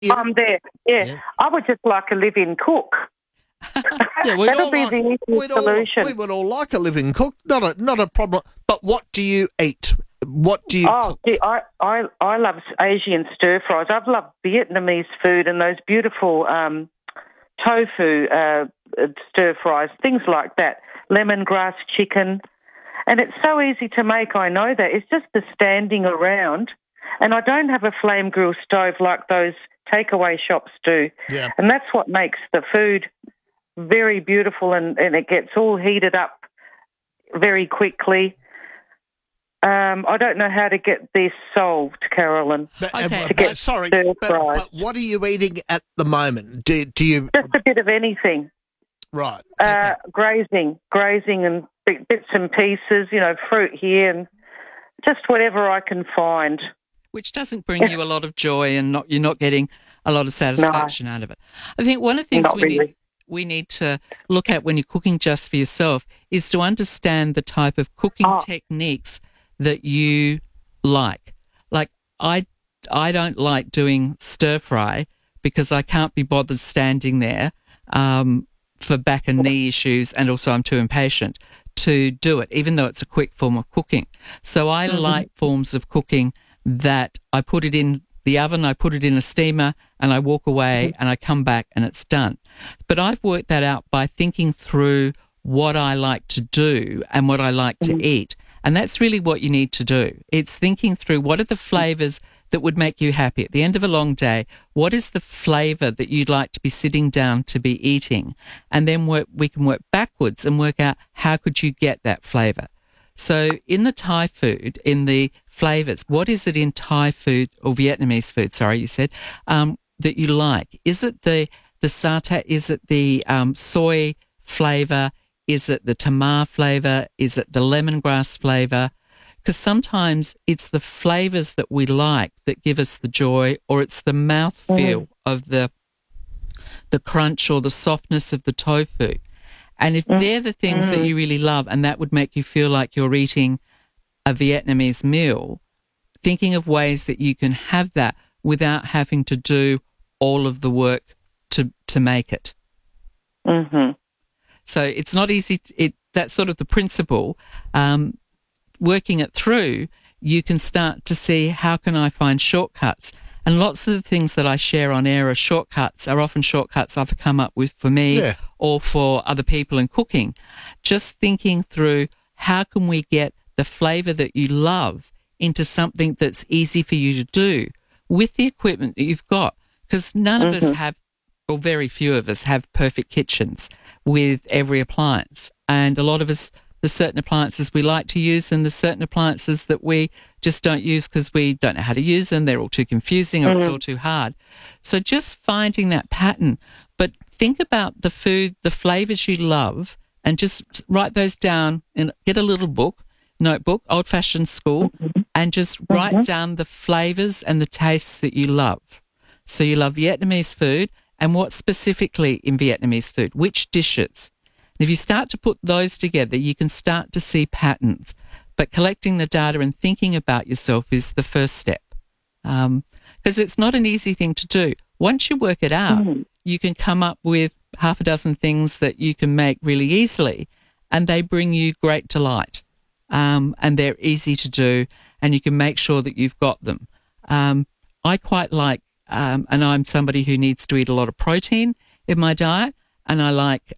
I'm there. Yeah. Yeah. I would just like a live-in cook. Yeah, That'll be the easiest solution. we would all like a living cook, not a problem. But what do you eat? What do you cook? Gee, I love Asian stir fries. I've loved Vietnamese food and those beautiful tofu stir fries, things like that. Lemongrass chicken. And it's so easy to make, I know that. It's just the standing around. And I don't have a flame grill stove like those takeaway shops do. Yeah. And that's what makes the food very beautiful, and it gets all heated up very quickly. I don't know how to get this solved, Carolyn. But what are you eating at the moment? Do you... Just a bit of anything. Right. Grazing and bits and pieces, fruit here and just whatever I can find. Which doesn't bring you a lot of joy, and you're not getting a lot of satisfaction out of it. I think one of the things we need to look at when you're cooking just for yourself is to understand the type of cooking techniques that you like. Like, I don't like doing stir fry because I can't be bothered standing there for back and knee issues, and also I'm too impatient to do it, even though it's a quick form of cooking. So I like forms of cooking that I put it in the oven, I put it in a steamer, and I walk away and I come back and it's done. But I've worked that out by thinking through what I like to do and what I like to eat. And that's really what you need to do. It's thinking through what are the flavours that would make you happy. At the end of a long day, what is the flavour that you'd like to be sitting down to be eating? And then we can work backwards and work out how could you get that flavour. So in the Thai food, in the flavours, what is it in Thai food, or Vietnamese food, sorry, you said, that you like? Is it the satay? Is it the soy flavour? Is it the tamar flavour? Is it the lemongrass flavour? Because sometimes it's the flavours that we like that give us the joy, or it's the mouthfeel of the crunch or the softness of the tofu. And if they're the things that you really love and that would make you feel like you're eating a Vietnamese meal, thinking of ways that you can have that without having to do all of the work to make it. Mm-hmm. So it's not easy. That's sort of the principle. Working it through, you can start to see how can I find shortcuts. And lots of the things that I share on air are often shortcuts I've come up with for me or for other people in cooking. Just thinking through how can we get the flavour that you love into something that's easy for you to do with the equipment that you've got. Because none of us have, or very few of us have perfect kitchens with every appliance. And a lot of us, there's certain appliances we like to use, and there's certain appliances that we just don't use because we don't know how to use them. They're all too confusing or it's all too hard. So just finding that pattern. But think about the food, the flavours you love, and just write those down and get a little notebook, old-fashioned school, and just write down the flavours and the tastes that you love. So you love Vietnamese food, and what specifically in Vietnamese food, which dishes. If you start to put those together, you can start to see patterns. But collecting the data and thinking about yourself is the first step. Because it's not an easy thing to do. Once you work it out, you can come up with half a dozen things that you can make really easily, and they bring you great delight. And they're easy to do, and you can make sure that you've got them. I quite like, and I'm somebody who needs to eat a lot of protein in my diet, and I like...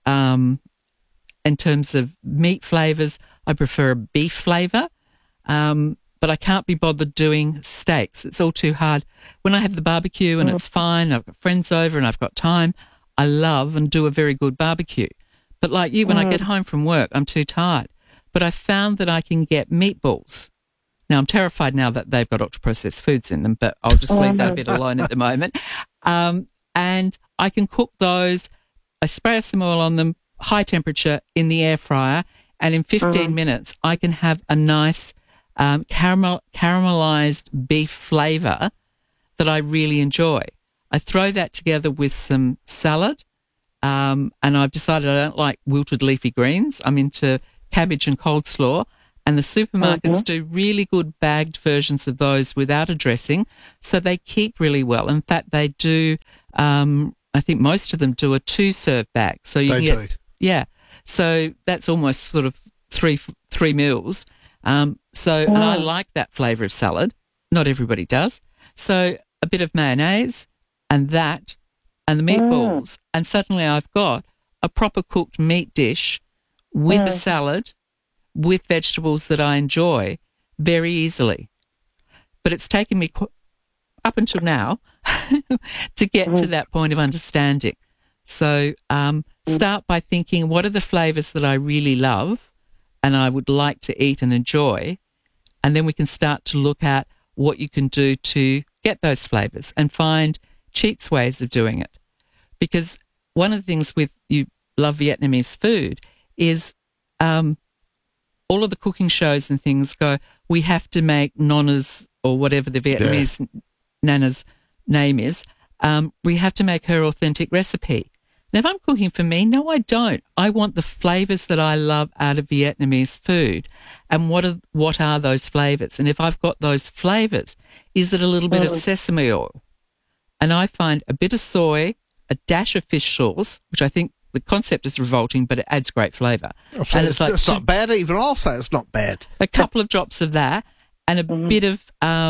in terms of meat flavours, I prefer a beef flavour, but I can't be bothered doing steaks. It's all too hard. When I have the barbecue and it's fine, I've got friends over and I've got time, I love and do a very good barbecue. But like you, when I get home from work, I'm too tired. But I found that I can get meatballs. Now, I'm terrified now that they've got ultra-processed foods in them, but I'll just leave that bit alone at the moment. And I can cook those. I spray some oil on them, high temperature in the air fryer, and in 15 minutes I can have a nice caramelized beef flavour that I really enjoy. I throw that together with some salad, and I've decided I don't like wilted leafy greens. I'm into cabbage and coleslaw, And the supermarkets do really good bagged versions of those without a dressing, so they keep really well. In fact, they do, I think most of them do a 2-serve bag. So you can get, yeah. So that's almost sort of three meals. And I like that flavour of salad. Not everybody does. So a bit of mayonnaise and that and the meatballs. And suddenly I've got a proper cooked meat dish with a salad with vegetables that I enjoy very easily. But it's taken me up until now to get to that point of understanding. So start by thinking, what are the flavours that I really love and I would like to eat and enjoy? And then we can start to look at what you can do to get those flavours and find cheats ways of doing it. Because one of the things with you love Vietnamese food is all of the cooking shows and things go, we have to make nonna's or whatever the Vietnamese nana's name is, we have to make her authentic recipe. Now, if I'm cooking for me, no, I don't. I want the flavours that I love out of Vietnamese food. And what are those flavours? And if I've got those flavours, is it a little bit of sesame oil? And I find a bit of soy, a dash of fish sauce, which I think the concept is revolting, but it adds great flavour. And it's like not bad. Even I'll say it's not bad. A couple of drops of that and a bit of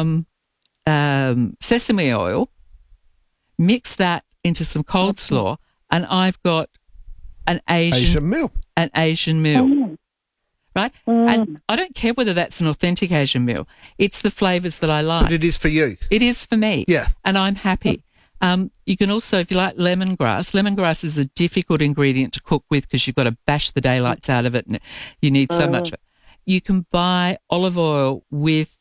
sesame oil. Mix that into some coleslaw, and I've got an Asian meal. An Asian meal. Right? And I don't care whether that's an authentic Asian meal. It's the flavours that I like. But it is for you. It is for me. Yeah. And I'm happy. You can also, if you like lemongrass is a difficult ingredient to cook with because you've got to bash the daylights out of it and you need so much of it. You can buy olive oil with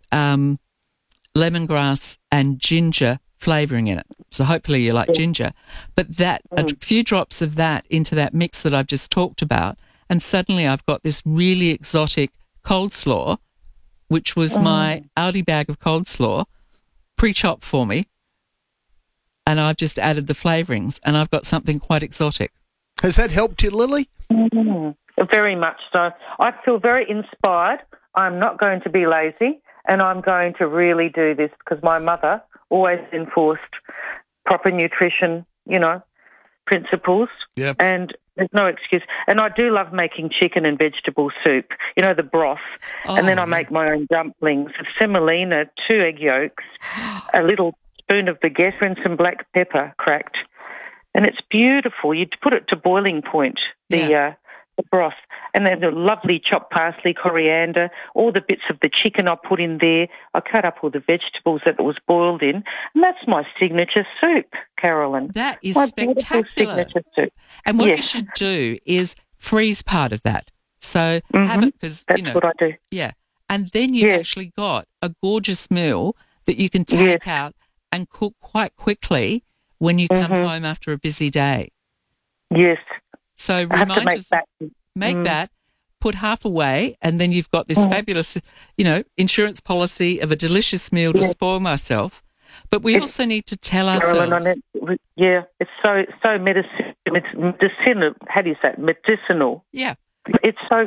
lemongrass and ginger flavouring in it. So hopefully you like ginger. But that a few drops of that into that mix that I've just talked about, and suddenly I've got this really exotic coleslaw, which was my Aldi bag of coleslaw, pre-chopped for me, and I've just added the flavourings, and I've got something quite exotic. Has that helped you, Lily? Very much so. I feel very inspired. I'm not going to be lazy, and I'm going to really do this because my mother always enforced proper nutrition, principles. Yep. And there's no excuse. And I do love making chicken and vegetable soup, the broth. And then I make my own dumplings of semolina, 2 egg yolks, a little spoon of baguette and some black pepper cracked. And it's beautiful. You put it to boiling point, the broth. And then the lovely chopped parsley, coriander, all the bits of the chicken I put in there. I cut up all the vegetables that it was boiled in. And that's my signature soup, Carolyn. That is my spectacular. Signature soup. And what you should do is freeze part of that. So have it because, that's what I do. Yeah. And then you've actually got a gorgeous meal that you can take out and cook quite quickly when you come home after a busy day. Yes. So remind us, make that, put half away, and then you've got this fabulous, insurance policy of a delicious meal to spoil myself. But we also need to tell ourselves. It's so medicinal. How do you say it? Medicinal. Yeah. It's so.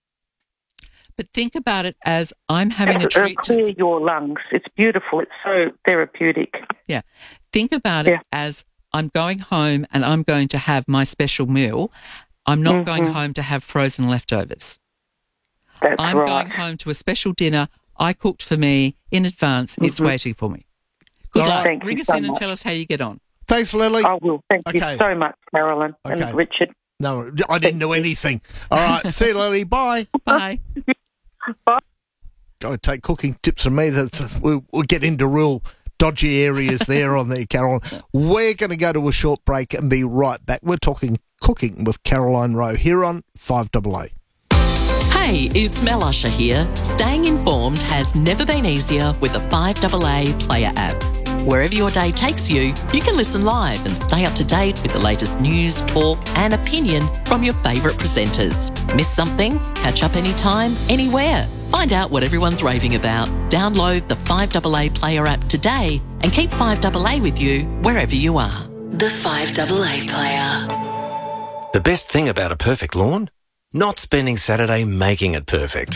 But think about it as I'm having a treat to clear your lungs. It's beautiful. It's so therapeutic. Yeah. Think about it as I'm going home and I'm going to have my special meal. I'm not going home to have frozen leftovers. I'm going home to a special dinner I cooked for me in advance. It's waiting for me. Good luck. Ring us in and tell us how you get on. Thanks, Lily. I will. Thank you so much, Carolyn and Richard. No, I didn't know anything. All right. See you, Lily. Bye. Bye. Bye. Go take cooking tips from me. We'll get into real dodgy areas there on there, Caroline. We're going to go to a short break and be right back. We're talking cooking with Caroline Rowe here on 5AA. Hey, it's Mel Usher here. Staying informed has never been easier with the 5AA Player app. Wherever your day takes you, you can listen live and stay up to date with the latest news, talk and opinion from your favourite presenters. Miss something? Catch up anytime, anywhere. Find out what everyone's raving about. Download the 5AA Player app today and keep 5AA with you wherever you are. The 5AA Player. The best thing about a perfect lawn? Not spending Saturday making it perfect.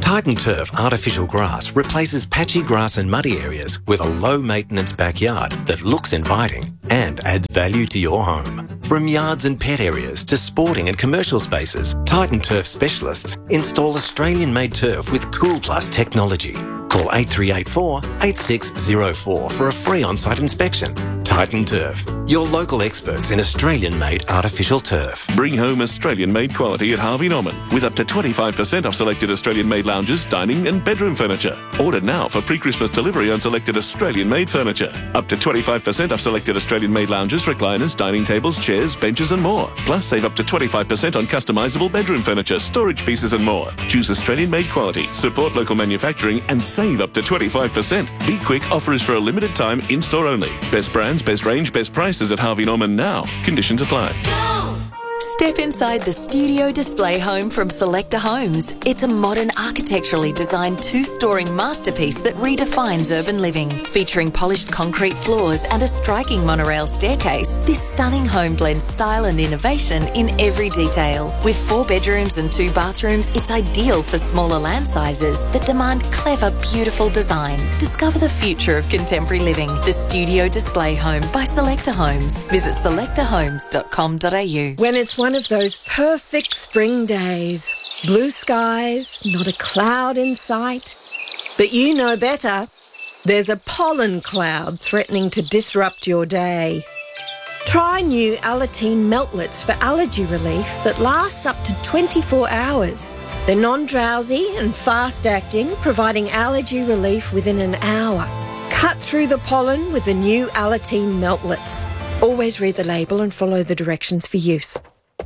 Titan Turf artificial grass replaces patchy grass and muddy areas with a low-maintenance backyard that looks inviting and adds value to your home. From yards and pet areas to sporting and commercial spaces, Titan Turf specialists install Australian-made turf with Cool Plus technology. Call 8384 8604 for a free on-site inspection. Titan Turf, your local experts in Australian-made artificial turf. Bring home Australian-made quality at Harvey Norman with up to 25% off selected Australian-made lounges, dining and bedroom furniture. Order now for pre-Christmas delivery on selected Australian-made furniture. Up to 25% off selected Australian-made lounges, recliners, dining tables, chairs, benches and more. Plus, save up to 25% on customisable bedroom furniture, storage pieces and more. Choose Australian-made quality, support local manufacturing and save up to 25%. Be quick, offer is for a limited time, in-store only. Best brands, best range, best prices at Harvey Norman now. Conditions apply. Step inside the studio display home from Selector Homes. It's a modern, architecturally designed two-storing masterpiece that redefines urban living. Featuring polished concrete floors and a striking monorail staircase, this stunning home blends style and innovation in every detail. With 4 bedrooms and 2 bathrooms, it's ideal for smaller land sizes that demand clever, beautiful design. Discover the future of contemporary living. The studio display home by Selector Homes. Visit selectorhomes.com.au. When it's one of those perfect spring days, blue skies, not a cloud in sight, but you know better, there's a pollen cloud threatening to disrupt your day. Try new Alateen Meltlets for allergy relief that lasts up to 24 hours. They're non-drowsy and fast-acting, providing allergy relief within an hour. Cut through the pollen with the new Alateen Meltlets. Always read the label and follow the directions for use.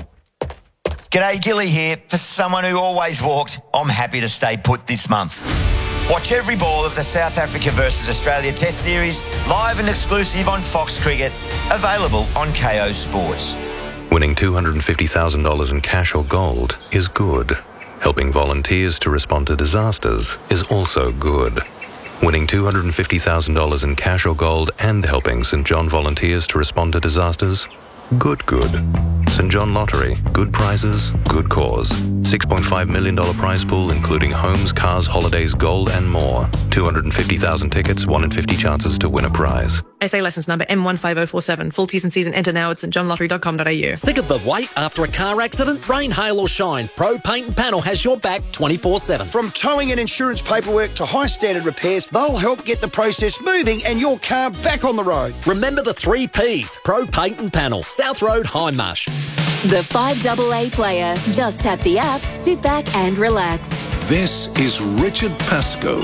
G'day, Gilly here. For someone who always walks, I'm happy to stay put this month. Watch every ball of the South Africa versus Australia Test Series, live and exclusive on Fox Cricket, available on KO Sports. Winning $250,000 in cash or gold is good. Helping volunteers to respond to disasters is also good. Winning $250,000 in cash or gold and helping St John volunteers to respond to disasters? Good. St John Lottery. Good prizes, good cause. $6.5 million prize pool including homes, cars, holidays, gold and more. 250,000 tickets, 1 in 50 chances to win a prize. SA licence number M15047. Full T's and C's and enter now at stjohnlottery.com.au. Sick of the wait after a car accident? Rain, hail or shine, Pro Paint and Panel has your back 24/7. From towing and insurance paperwork to high standard repairs, they'll help get the process moving and your car back on the road. Remember the 3 P's. Pro Paint and Panel. South Road, Hindmarsh. The 5AA Player. Just tap the app, sit back and relax. This is Richard Pascoe.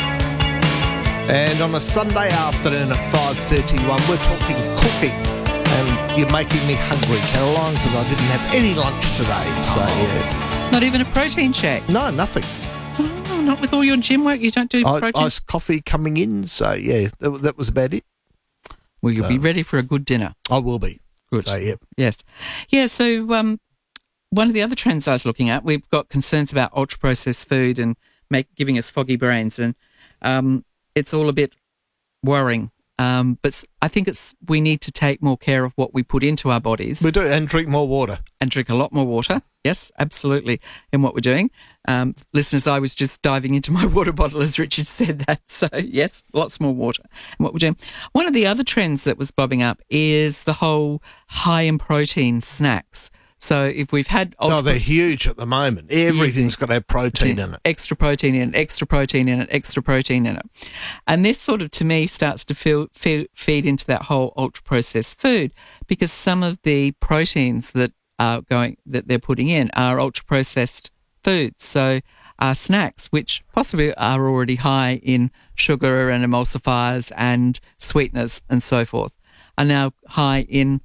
And on a Sunday afternoon at 5:31, we're talking cooking. And you're making me hungry, Caroline, because I didn't have any lunch today. So, yeah. Not even a protein shake? No, nothing. Oh, not with all your gym work? You don't do protein? Iced coffee coming in. So, yeah, that was about it. Well, you'll be ready for a good dinner. I will be. Good. So, yep. Yes. Yeah, so one of the other trends I was looking at, we've got concerns about ultra-processed food and giving us foggy brains, and it's all a bit worrying. But I think we need to take more care of what we put into our bodies. We do, and drink more water. And drink a lot more water. Yes, absolutely, in what we're doing. Listeners, I was just diving into my water bottle as Richard said that. So, yes, lots more water in what we're doing. One of the other trends that was bobbing up is the whole high in protein snacks. So if we've had... they're huge at the moment. Everything's got to have protein in it. Extra protein in it, extra protein in it, extra protein in it. And this sort of, to me, starts to feed into that whole ultra-processed food, because some of the proteins that they're putting in are ultra-processed foods. So snacks, which possibly are already high in sugar and emulsifiers and sweeteners and so forth, are now high in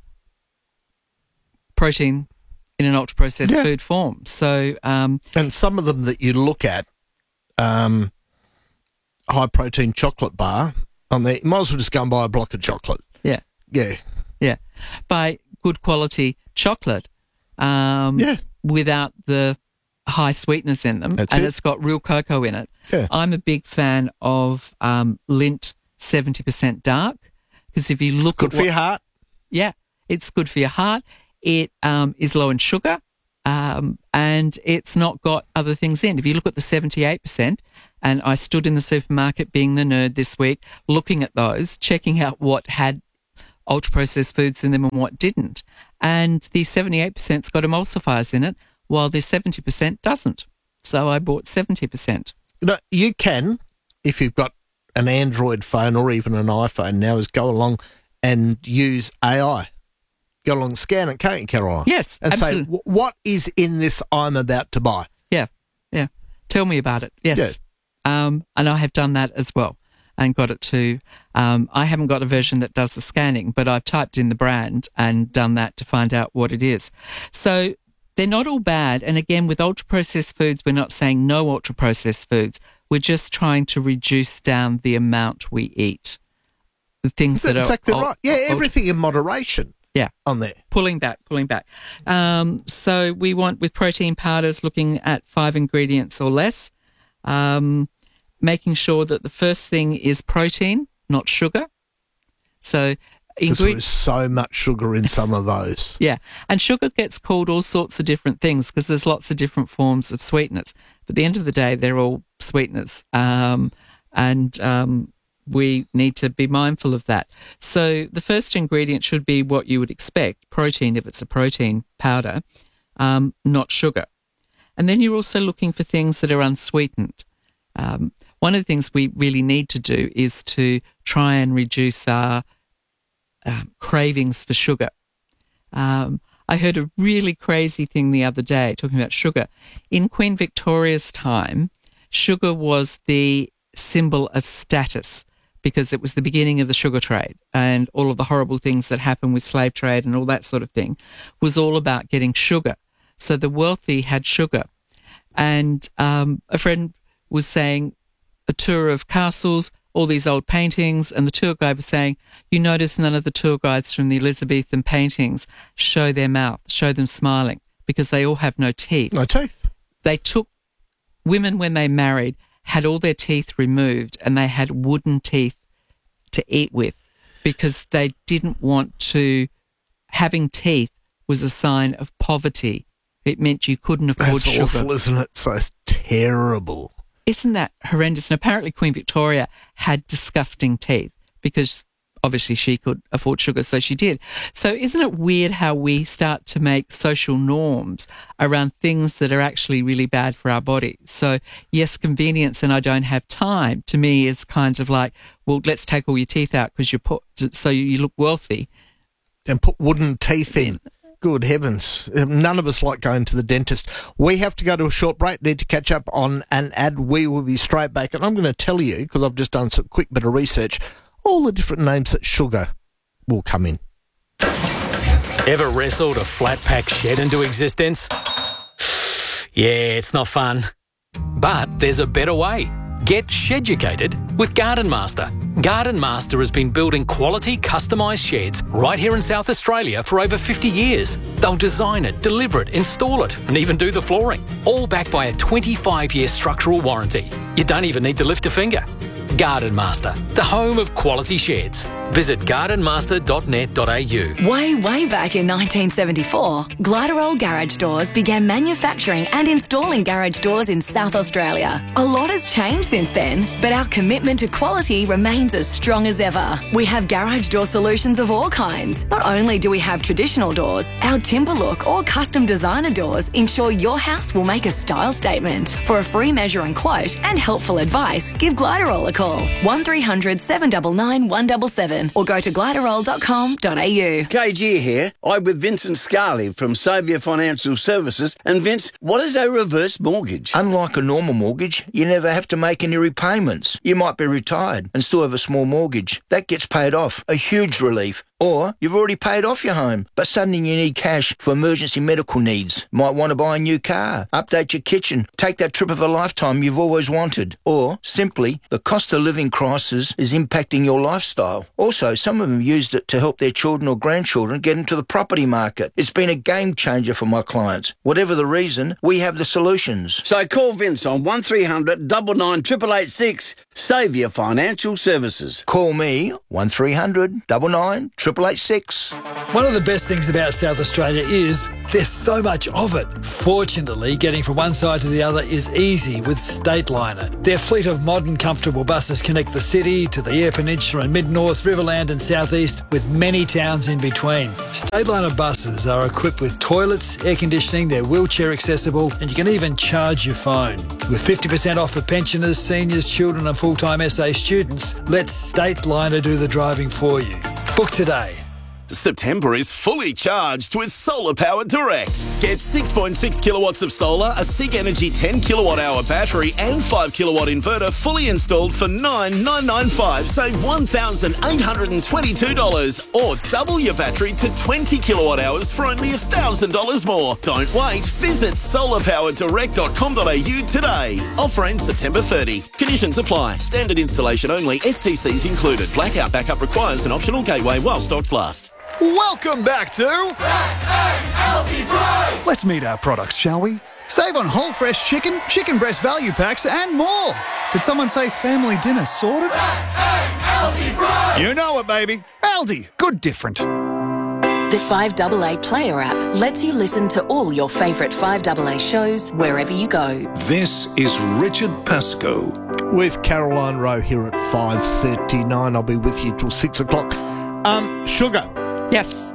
protein in an ultra-processed food form. So, and some of them that you look at, high-protein chocolate bar, on there, you might as well just go and buy a block of chocolate. Yeah. Buy good quality chocolate without the high sweetness in them. It's got real cocoa in it. Yeah. I'm a big fan of Lindt 70% dark, because if you look good for your heart. Yeah, it's good for your heart. It is low in sugar. and it's not got other things in. If you look at the 78%, and I stood in the supermarket being the nerd this week, looking at those, checking out what had ultra-processed foods in them and what didn't. And the 78%'s got emulsifiers in it, while the 70% doesn't. So I bought 70%. You can, if you've got an Android phone or even an iPhone now, is go along and use AI. Go along and scan it, can't you, Caroline? Yes, and absolutely. say, what is in this I'm about to buy? Yeah. Tell me about it. Yes. Yeah. And I have done that as well and got it to, I haven't got a version that does the scanning, but I've typed in the brand and done that to find out what it is. So they're not all bad. And again, with ultra-processed foods, we're not saying no ultra-processed foods. We're just trying to reduce down the amount we eat. The things that exactly are... right. Yeah, everything in moderation. Yeah. On there. Pulling back. So we want, with protein powders, looking at 5 ingredients or less, making sure that the first thing is protein, not sugar. So because there's so much sugar in some of those. Yeah. And sugar gets called all sorts of different things because there's lots of different forms of sweeteners. But at the end of the day, they're all sweeteners. We need to be mindful of that. So the first ingredient should be what you would expect, protein, if it's a protein powder, not sugar. And then you're also looking for things that are unsweetened. One of the things we really need to do is to try and reduce our cravings for sugar. I heard a really crazy thing the other day talking about sugar. In Queen Victoria's time, sugar was the symbol of status, because it was the beginning of the sugar trade, and all of the horrible things that happened with slave trade and all that sort of thing was all about getting sugar. So the wealthy had sugar. And a friend was saying a tour of castles, all these old paintings, and the tour guide was saying, you notice none of the tour guides from the Elizabethan paintings show their mouth, show them smiling, because they all have no teeth. No teeth. They took women when they married, had all their teeth removed, and they had wooden teeth to eat with because they didn't want to. Having teeth was a sign of poverty. It meant you couldn't afford sugar. That's awful, isn't it? So it's terrible. Isn't that horrendous? And apparently Queen Victoria had disgusting teeth because obviously she could afford sugar, so she did. So isn't it weird how we start to make social norms around things that are actually really bad for our body? So yes, convenience and I don't have time to me is kind of like, well, let's take all your teeth out because so you look wealthy. And put wooden teeth in. Good heavens. None of us like going to the dentist. We have to go to a short break, need to catch up on an ad. We will be straight back. And I'm going to tell you, because I've just done some quick bit of research, all the different names that sugar will come in. Ever wrestled a flat pack shed into existence? Yeah, it's not fun. But there's a better way. Get sheducated with Garden Master. Garden Master has been building quality customised sheds right here in South Australia for over 50 years. They'll design it, deliver it, install it, and even do the flooring. All backed by a 25-year structural warranty. You don't even need to lift a finger. Garden Master, the home of quality sheds. Visit gardenmaster.net.au. Way back in 1974, Gliderol Garage Doors began manufacturing and installing garage doors in South Australia. A lot has changed since then, but our commitment to quality remains as strong as ever. We have garage door solutions of all kinds. Not only do we have traditional doors, our timber look or custom designer doors ensure your house will make a style statement. For a free measure and quote and helpful advice, give Gliderol a call. 1300 799 177 or go to gliderol.com.au. KG here. I'm with Vincent Scarley from Saviour Financial Services. And Vince, what is a reverse mortgage? Unlike a normal mortgage, you never have to make any repayments. You might be retired and still have a small mortgage. That gets paid off. A huge relief. Or you've already paid off your home, but suddenly you need cash for emergency medical needs. Might want to buy a new car, update your kitchen, take that trip of a lifetime you've always wanted. Or simply, the cost of living crisis is impacting your lifestyle. Also, some of them used it to help their children or grandchildren get into the property market. It's been a game changer for my clients. Whatever the reason, we have the solutions. So call Vince on 1300 99 886 Saviour Financial Services. Call me 1300 99 886. One of the best things about South Australia is there's so much of it. Fortunately, getting from one side to the other is easy with Stateliner. Their fleet of modern, comfortable buses connect the city to the Eyre Peninsula and Mid-North, Riverland and South East with many towns in between. Stateliner buses are equipped with toilets, air conditioning, they're wheelchair accessible, and you can even charge your phone. With 50% off for pensioners, seniors, children and full-time SA students, let Stateliner do the driving for you. Book today. September is fully charged with Solar Power Direct. Get 6.6 kilowatts of solar, a SIG Energy 10 kilowatt hour battery and 5 kilowatt inverter fully installed for $9,995. Save $1,822 or double your battery to 20 kilowatt hours for only $1,000 more. Don't wait. Visit solarpowerdirect.com.au today. Offer ends September 30. Conditions apply. Standard installation only. STCs included. Blackout backup requires an optional gateway while stocks last. Welcome back to Let's meet our products, shall we? Save on whole fresh chicken, chicken breast value packs and more. Did someone say family dinner sorted? You know it, baby. Aldi, good different. The 5AA Player app lets you listen to all your favourite 5AA shows wherever you go. This is Richard Pascoe. With Caroline Rowe here at 5:39. I'll be with you till 6 o'clock. Sugar. Yes.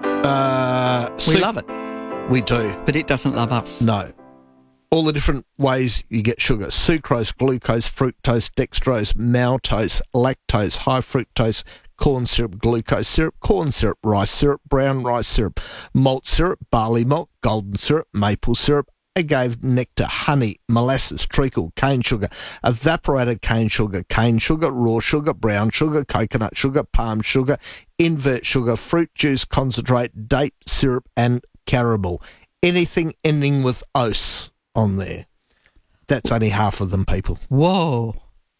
We love it. We do. But it doesn't love us. No. All the different ways you get sugar. Sucrose, glucose, fructose, dextrose, maltose, lactose, high fructose, corn syrup, glucose syrup, corn syrup, rice syrup, brown rice syrup, malt syrup, barley malt, golden syrup, maple syrup, agave nectar, honey, molasses, treacle, cane sugar, evaporated cane sugar, raw sugar, brown sugar, coconut sugar, palm sugar, invert sugar, fruit juice concentrate, date syrup and caramel. Anything ending with ose on there. That's only half of them, people. Whoa.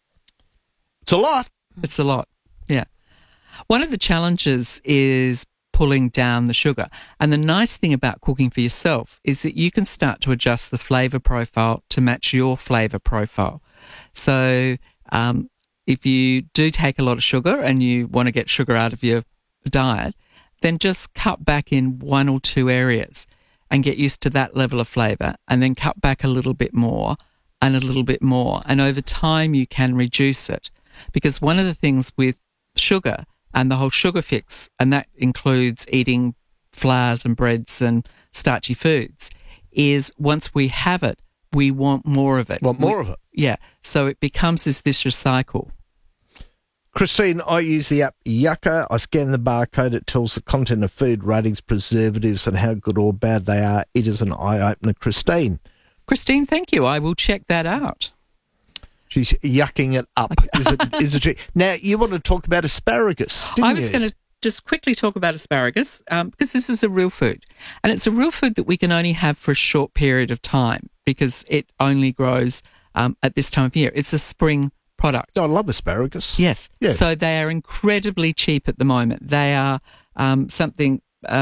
It's a lot. It's a lot, yeah. One of the challenges is pulling down the sugar. And the nice thing about cooking for yourself is that you can start to adjust the flavour profile to match your flavour profile. So if you do take a lot of sugar and you want to get sugar out of your diet, then just cut back in one or two areas and get used to that level of flavour, and then cut back a little bit more and a little bit more. And over time you can reduce it. Because one of the things with sugar and the whole sugar fix, and that includes eating flours and breads and starchy foods, is once we have it, we want more of it. Want more of it? Yeah. So it becomes this vicious cycle. Christine, I use the app Yucca. I scan the barcode. It tells the content of food, ratings, preservatives, and how good or bad they are. It is an eye-opener, Christine. Christine, thank you. I will check that out. She's yucking it up. Is it? Now, you want to talk about asparagus, didn't you? I was going to just quickly talk about asparagus because this is a real food. And it's a real food that we can only have for a short period of time because it only grows at this time of year. It's a spring product. Oh, I love asparagus. Yes. Yeah. So they are incredibly cheap at the moment. They are something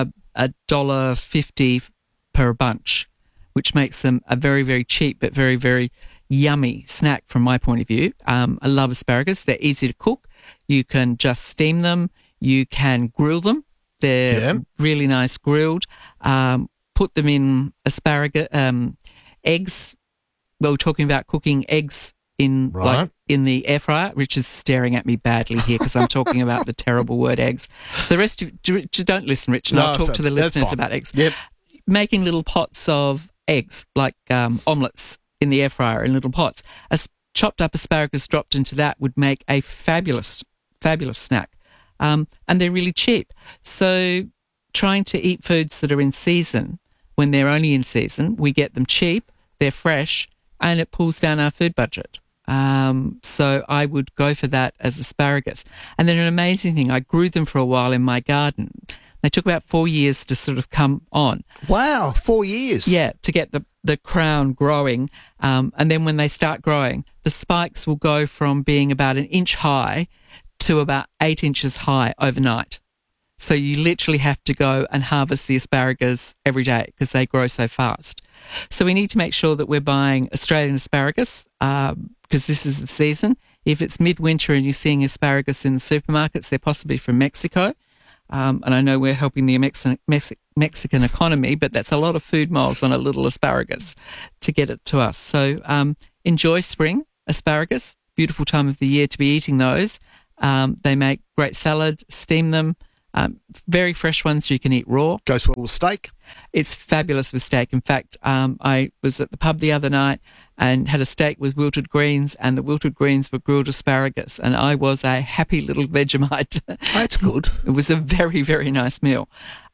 $1.50 per bunch, which makes them a very, very cheap but very, very yummy snack from my point of view. I love asparagus. They're easy to cook. You can just steam them. You can grill them. They're really nice grilled. Put them in asparagus, eggs. We were talking about cooking eggs in the air fryer. Rich is staring at me badly here because I'm talking about the terrible word eggs. The rest of don't listen, Rich, and I'll talk to the listeners about eggs. Yep. Making little pots of eggs, like omelettes, in the air fryer in little pots. Chopped up asparagus dropped into that would make a fabulous snack. And they're really cheap. So trying to eat foods that are in season, when they're only in season, we get them cheap, they're fresh, and it pulls down our food budget. So I would go for that as asparagus. And then an amazing thing, I grew them for a while in my garden. They took about 4 years to sort of come on. Wow, 4 years. Yeah, to get the crown growing. And then when they start growing, the spikes will go from being about an inch high to about 8 inches high overnight. So you literally have to go and harvest the asparagus every day because they grow so fast. So we need to make sure that we're buying Australian asparagus because this is the season. If it's midwinter and you're seeing asparagus in the supermarkets, they're possibly from Mexico. And I know we're helping the Mexican economy, but that's a lot of food miles on a little asparagus to get it to us. So enjoy spring asparagus. Beautiful time of the year to be eating those. They make great salad, steam them. Very fresh ones you can eat raw. Goes well with steak? It's fabulous with steak. In fact, I was at the pub the other night and had a steak with wilted greens, and the wilted greens were grilled asparagus, and I was a happy little Vegemite. That's good. It was a very, very nice meal.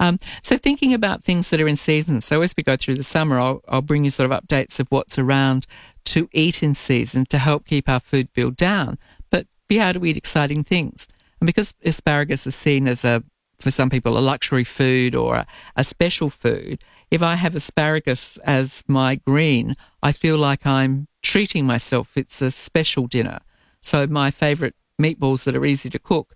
So thinking about things that are in season. So as we go through the summer, I'll bring you sort of updates of what's around to eat in season to help keep our food bill down, but be able to eat exciting things. And because asparagus is seen as for some people, a luxury food or a special food, if I have asparagus as my green, I feel like I'm treating myself. It's a special dinner. So my favourite meatballs that are easy to cook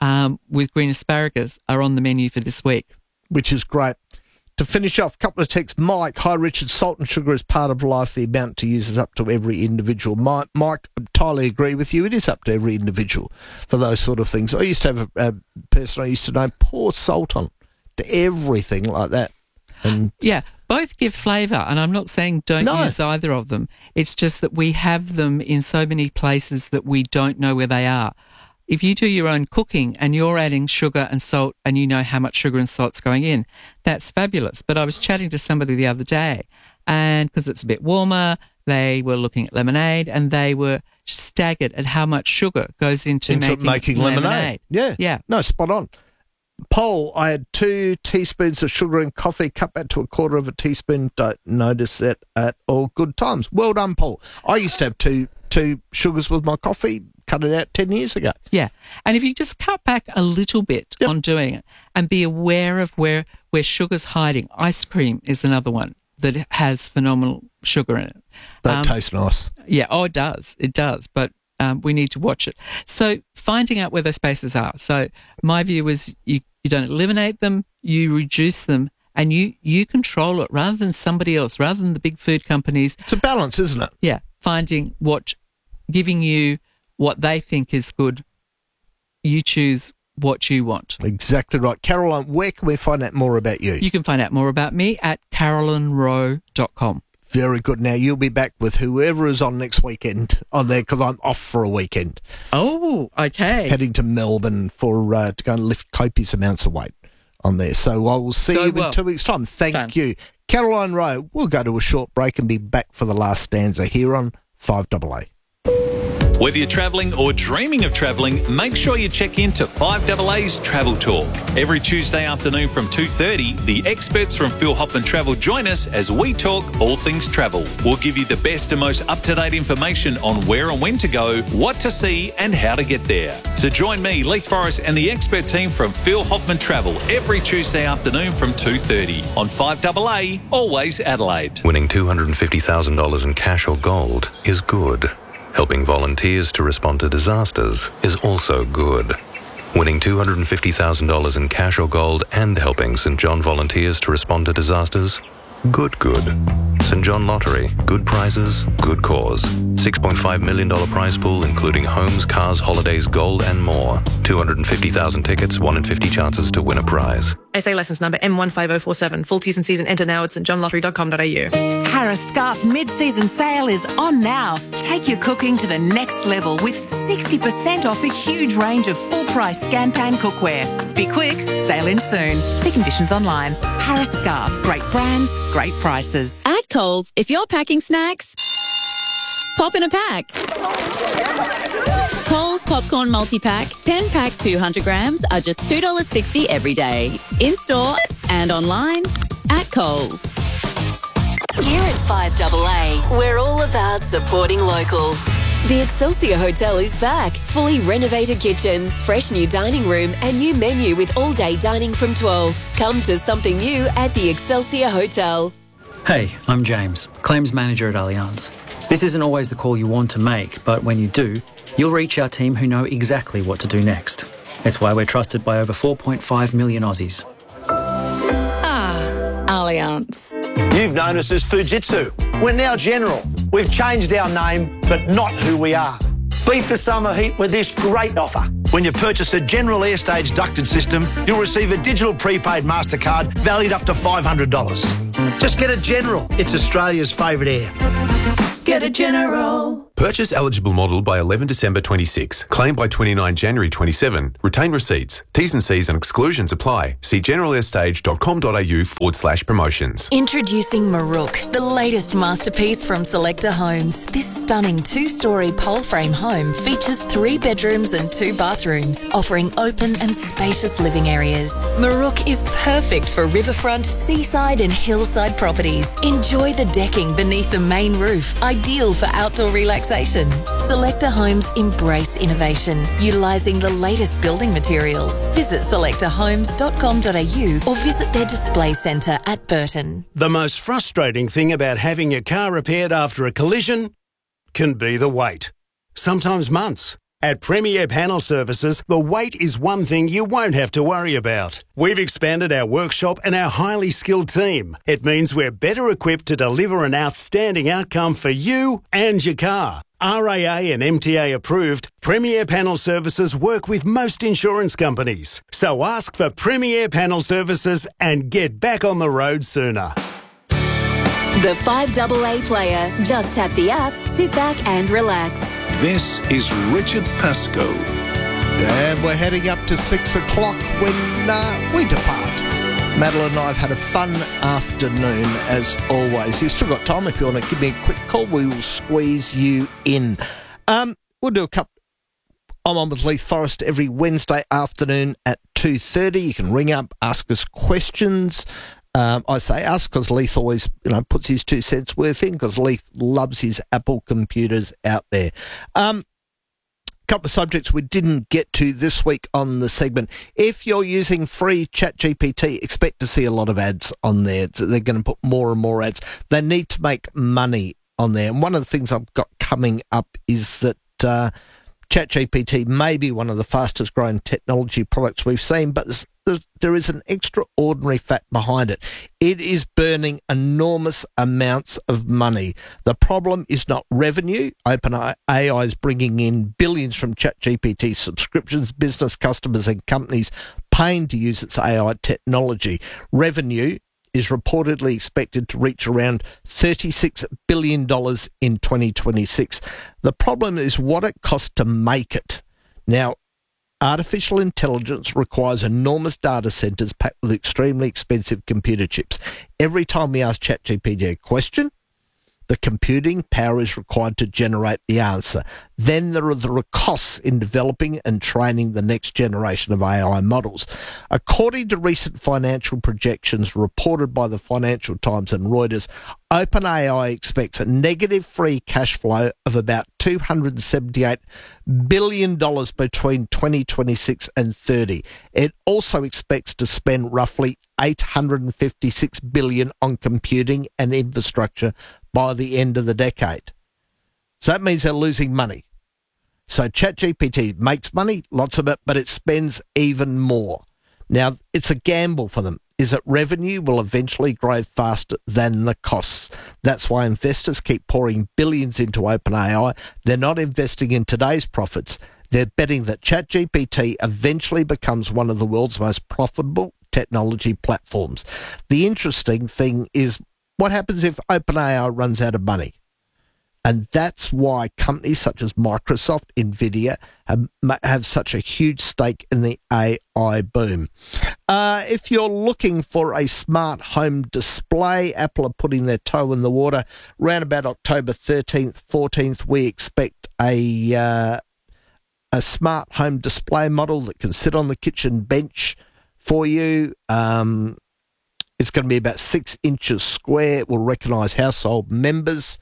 with green asparagus are on the menu for this week. Which is great. To finish off, a couple of texts. Mike, hi Richard, salt and sugar is part of life. The amount to use is up to every individual. Mike, I entirely agree with you. It is up to every individual for those sort of things. I used to have a person I used to know pour salt on to everything like that. And yeah, both give flavour, and I'm not saying don't use either of them. It's just that we have them in so many places that we don't know where they are. If you do your own cooking and you're adding sugar and salt and you know how much sugar and salt's going in, that's fabulous. But I was chatting to somebody the other day, and because it's a bit warmer, they were looking at lemonade and they were staggered at how much sugar goes into making lemonade. Yeah. No, spot on. Paul, I had 2 teaspoons of sugar in coffee, cut that to 1/4 of a teaspoon. Don't notice that at all. Good times. Well done, Paul. I used to have two sugars with my coffee, cut it out 10 years ago. Yeah. And if you just cut back a little bit on doing it and be aware of where sugar's hiding. Ice cream is another one that has phenomenal sugar in it. That tastes nice. Yeah. Oh, it does. It does. But we need to watch it. So finding out where those spaces are. So my view is you don't eliminate them, you reduce them, and you control it rather than somebody else, rather than the big food companies. It's a balance, isn't it? Yeah. Finding giving you what they think is good. You choose what you want. Exactly right. Caroline, where can we find out more about you? You can find out more about me at carolinrowe.com. Very good. Now, you'll be back with whoever is on next weekend on there, because I'm off for a weekend. Oh, okay. Heading to Melbourne to go and lift copious amounts of weight on there. So I will see you in 2 weeks' time. Thank you. Caroline Rowe, we'll go to a short break and be back for the last stanza here on 5AA. Whether you're travelling or dreaming of travelling, make sure you check in to 5AA's Travel Talk. Every Tuesday afternoon from 2:30, the experts from Phil Hoffman Travel join us as we talk all things travel. We'll give you the best and most up-to-date information on where and when to go, what to see and how to get there. So join me, Leith Forrest and the expert team from Phil Hoffman Travel every Tuesday afternoon from 2:30 on 5AA, always Adelaide. Winning $250,000 in cash or gold is good. Helping volunteers to respond to disasters is also good. Winning $250,000 in cash or gold and helping St John volunteers to respond to disasters? Good. St John Lottery. Good prizes, good cause. $6.5 million prize pool including homes, cars, holidays, gold and more. 250,000 tickets, 1 in 50 chances to win a prize. SA licence number M15047. Full T's and C's and enter now at stjohnlottery.com.au. Harris Scarf mid-season sale is on now. Take your cooking to the next level with 60% off a huge range of full-price Scanpan cookware. Be quick, sale in soon. See conditions online. Harris Scarf. Great brands, great prices. At Coles, if you're packing snacks, pop in a pack. Coles Popcorn Multi-Pack, 10-pack 200 grams are just $2.60 every day. In-store and online at Coles. Here at 5AA, we're all about supporting local. The Excelsior Hotel is back. Fully renovated kitchen, fresh new dining room and new menu with all-day dining from 12. Come to something new at the Excelsior Hotel. Hey, I'm James, Claims Manager at Allianz. This isn't always the call you want to make, but when you do, you'll reach our team who know exactly what to do next. It's why we're trusted by over 4.5 million Aussies. Allianz. You've known us as Fujitsu. We're now General. We've changed our name, but not who we are. Beat the summer heat with this great offer. When you purchase a General Airstage ducted system, you'll receive a digital prepaid MasterCard valued up to $500. Just get a General. It's Australia's favourite air. Get a General. Purchase eligible model by 11 December 26. Claim by 29 January 27. Retain receipts. T's and C's and exclusions apply. See generalairstage.com.au/promotions. Introducing Marook, the latest masterpiece from Selector Homes. This stunning 2-storey pole frame home features 3 bedrooms and 2 bathrooms, offering open and spacious living areas. Marook is perfect for riverfront, seaside and hillside properties. Enjoy the decking beneath the main roof, ideal for outdoor relaxation. Selector Homes embrace innovation, utilising the latest building materials. Visit selectorhomes.com.au or visit their display centre at Burton. The most frustrating thing about having your car repaired after a collision can be the wait. Sometimes months. At Premier Panel Services, the wait is one thing you won't have to worry about. We've expanded our workshop and our highly skilled team. It means we're better equipped to deliver an outstanding outcome for you and your car. RAA and MTA approved, Premier Panel Services work with most insurance companies. So ask for Premier Panel Services and get back on the road sooner. The 5AA player. Just tap the app, sit back and relax. This is Richard Pascoe. And we're heading up to 6 o'clock when we depart. Madeline and I have had a fun afternoon as always. You've still got time if you want to give me a quick call. We will squeeze you in. We'll do a couple. I'm on with Leith Forrest every Wednesday afternoon at 2:30. You can ring up, ask us questions. I say us because Leith always, puts his 2 cents worth in because Leith loves his Apple computers out there. Couple of subjects we didn't get to this week on the segment. If you're using free ChatGPT, expect to see a lot of ads on there. They're going to put more and more ads. They need to make money on there. And one of the things I've got coming up is that ChatGPT may be one of the fastest growing technology products we've seen, but there is an extraordinary fact behind it. It is burning enormous amounts of money. The problem is not revenue. OpenAI is bringing in billions from ChatGPT subscriptions, business customers and companies paying to use its AI technology. Revenue is reportedly expected to reach around $36 billion in 2026. The problem is what it costs to make it. Now, artificial intelligence requires enormous data centres packed with extremely expensive computer chips. Every time we ask ChatGPT a question, the computing power is required to generate the answer. Then there are the costs in developing and training the next generation of AI models. According to recent financial projections reported by the Financial Times and Reuters, OpenAI expects a negative free cash flow of about $278 billion between 2026 and 30. It also expects to spend roughly $856 billion on computing and infrastructure by the end of the decade. So that means they're losing money. So ChatGPT makes money, lots of it, but it spends even more. Now, it's a gamble for them. Is that revenue will eventually grow faster than the costs. That's why investors keep pouring billions into OpenAI. They're not investing in today's profits. They're betting that ChatGPT eventually becomes one of the world's most profitable technology platforms. The interesting thing is what happens if OpenAI runs out of money? And that's why companies such as Microsoft, NVIDIA have such a huge stake in the AI boom. If you're looking for a smart home display, Apple are putting their toe in the water. Around about October 13th, 14th, we expect a smart home display model that can sit on the kitchen bench for you. It's going to be about 6 inches square. It will recognise household members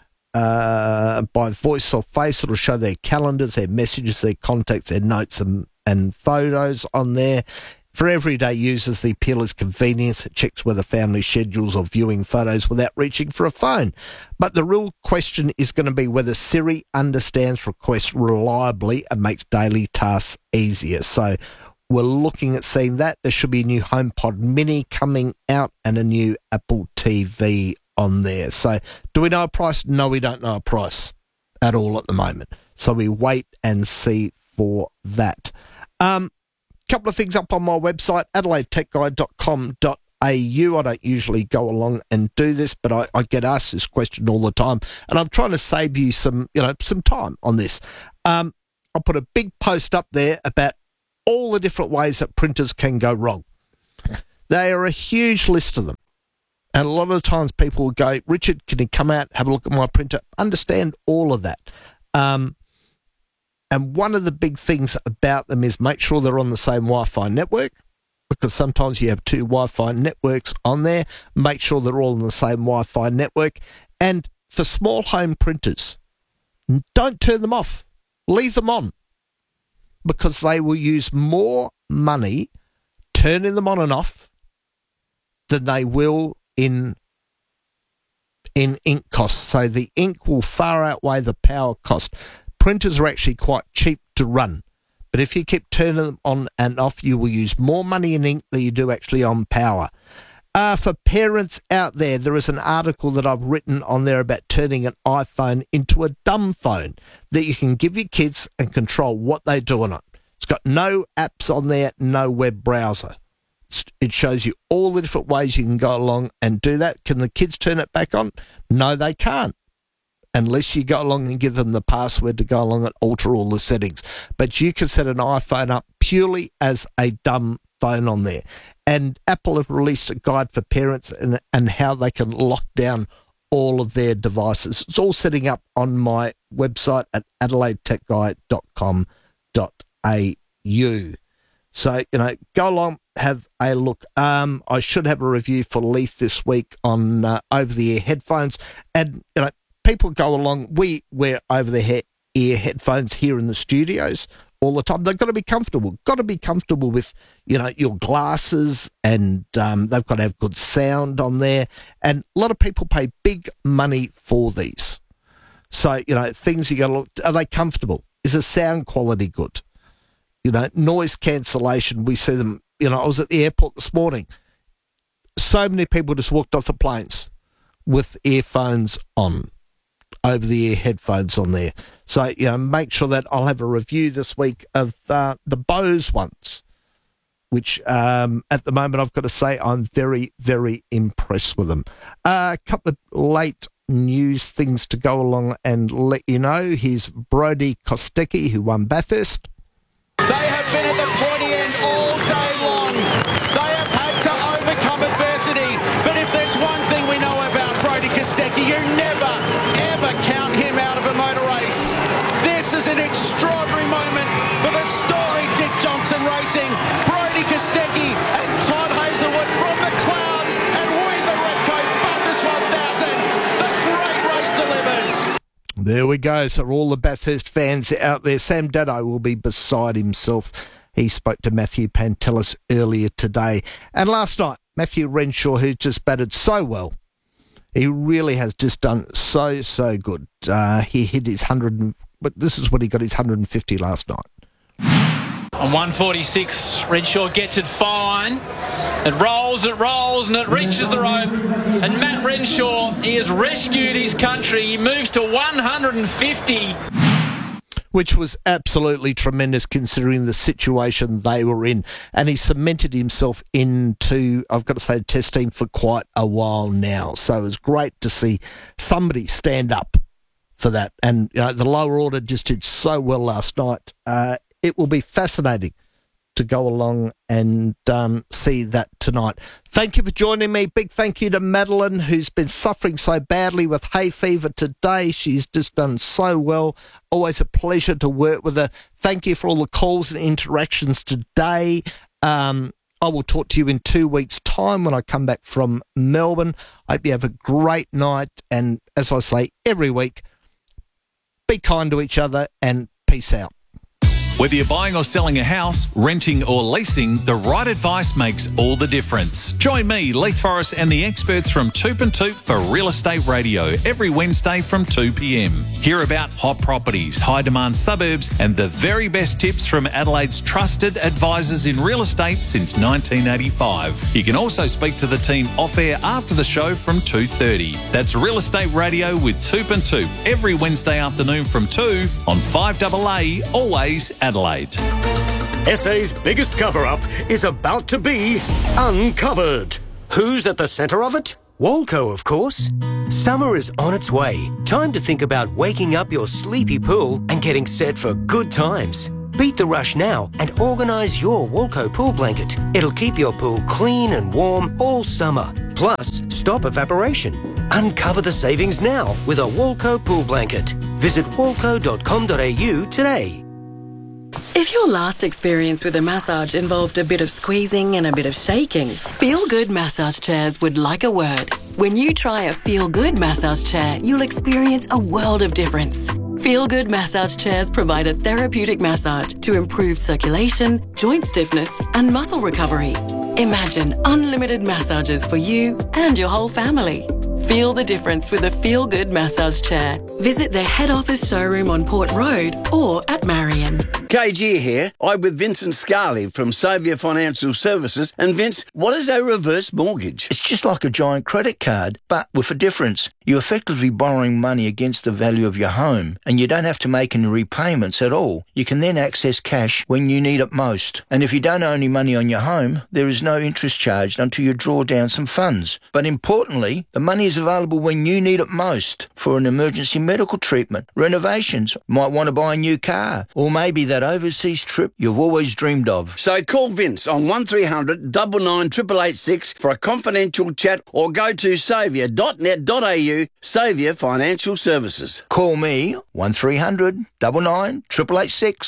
by voice or face. It'll show their calendars, their messages, their contacts, their notes and photos on there. For everyday users, the appeal is convenience. It checks whether family schedules or viewing photos without reaching for a phone. But the real question is going to be whether Siri understands requests reliably and makes daily tasks easier. So we're looking at seeing that. There should be a new HomePod Mini coming out and a new Apple TV on there. So do we know a price? No, we don't know a price at all at the moment. So we wait and see for that. Couple of things up on my website, adelaidetechguide.com.au. I don't usually go along and do this, but I get asked this question all the time, and I'm trying to save you some time on this. I'll put a big post up there about all the different ways that printers can go wrong. They are a huge list of them. And a lot of times people will go, Richard, can you come out, have a look at my printer? Understand all of that. And one of the big things about them is make sure they're on the same Wi-Fi network, because sometimes you have two Wi-Fi networks on there. Make sure they're all on the same Wi-Fi network. And for small home printers, don't turn them off. Leave them on, because they will use more money turning them on and off than they will in ink costs. So the ink will far outweigh the power cost. Printers are actually quite cheap to run, but if you keep turning them on and off, you will use more money in ink than you do actually on power. For parents out there, there is an article that I've written on there about turning an iPhone into a dumb phone that you can give your kids and control what they do on it. It's got no apps on there, no web browser. It shows you all the different ways you can go along and do that. Can the kids turn it back on? No, they can't, unless you go along and give them the password to go along and alter all the settings. But you can set an iPhone up purely as a dumb phone on there. And Apple have released a guide for parents and how they can lock down all of their devices. It's all setting up on my website at adelaidetechguide.com.au. So, go along, have a look. I should have a review for Leith this week on over-the-ear headphones. And, people go along. We wear over-the-ear headphones here in the studios all the time. They've got to be comfortable. Got to be comfortable with, your glasses, and they've got to have good sound on there. And a lot of people pay big money for these. So, things you got to look, are they comfortable? Is the sound quality good? Noise cancellation, we see them. I was at the airport this morning. So many people just walked off the planes with earphones on, over-the-ear headphones on there. So, make sure that I'll have a review this week of the Bose ones, which at the moment I've got to say I'm very, very impressed with them. A couple of late news things to go along and let you know. Here's Brodie Kostecki, who won Bathurst. They have been at the pointy end all day long. They have had to overcome adversity. But if there's one thing we know about Brodie Kostecki, you never, ever count him out of a motor race. This is an extraordinary moment for the story Dick Johnson Racing. Brodie Kostecki and Todd Hazelwood from the clouds and win the Repco Bathurst 1000. The great race delivers. There we go. So all the Bathurst fans out there, Sam Dado will be beside himself. He spoke to Matthew Pantelis earlier today. And last night, Matthew Renshaw, who just batted so well. He really has just done so good. He hit his 100, but this is what he got his 150 last night. On 146, Renshaw gets it fine. It rolls, and it reaches the rope. And Matt Renshaw, he has rescued his country. He moves to 150. Which was absolutely tremendous considering the situation they were in. And he cemented himself into, I've got to say, the test team for quite a while now. So it was great to see somebody stand up for that. And the lower order just did so well last night. It will be fascinating to go along and see that tonight. Thank you for joining me. Big thank you to Madeline, who's been suffering so badly with hay fever today. She's just done so well. Always a pleasure to work with her. Thank you for all the calls and interactions today. I will talk to you in 2 weeks' time when I come back from Melbourne. I hope you have a great night. And as I say every week, be kind to each other and peace out. Whether you're buying or selling a house, renting or leasing, the right advice makes all the difference. Join me, Leith Forrest, and the experts from Toop and Toop for Real Estate Radio every Wednesday from 2 p.m. Hear about hot properties, high-demand suburbs, and the very best tips from Adelaide's trusted advisors in real estate since 1985. You can also speak to the team off-air after the show from 2:30. That's Real Estate Radio with Toop and Toop every Wednesday afternoon from 2 on 5AA, always Adelaide. SA's biggest cover-up is about to be uncovered. Who's at the centre of it? Walco, of course. Summer is on its way. Time to think about waking up your sleepy pool and getting set for good times. Beat the rush now and organise your Walco pool blanket. It'll keep your pool clean and warm all summer. Plus, stop evaporation. Uncover the savings now with a Walco pool blanket. Visit walco.com.au today. If your last experience with a massage involved a bit of squeezing and a bit of shaking, Feel Good massage chairs would like a word. When you try a Feel Good massage chair, you'll experience a world of difference. Feel Good massage chairs provide a therapeutic massage to improve circulation, joint stiffness, and muscle recovery. Imagine unlimited massages for you and your whole family. Feel the difference with a Feel Good massage chair. Visit their head office showroom on Port Road or at Marion. KG here. I'm with Vincent Scarley from Saviour Financial Services. And Vince, what is a reverse mortgage? It's just like a giant credit card, but with a difference. You're effectively borrowing money against the value of your home, and you don't have to make any repayments at all. You can then access cash when you need it most. And if you don't owe any money on your home, there is no interest charged until you draw down some funds. But importantly, the money is available when you need it most for an emergency medical treatment, renovations, might want to buy a new car, or maybe that overseas trip you've always dreamed of. So call Vince on 1300 99 886 for a confidential chat, or go to saviour.net.au. Saviour Financial Services. Call me 1300 99 886.